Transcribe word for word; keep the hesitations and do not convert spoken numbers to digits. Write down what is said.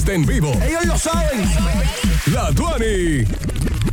artista en vivo. Ellos lo saben. La Tuani.